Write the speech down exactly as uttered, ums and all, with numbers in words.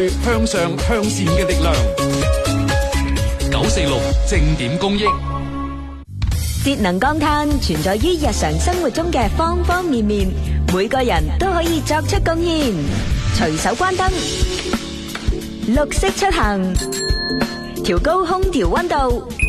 向上向善嘅力量。九四六正點公益。 節能降碳存在於日常生活中嘅方方面面，每個人都可以作出貢獻。隨手關燈，綠色出行，調高空調溫度，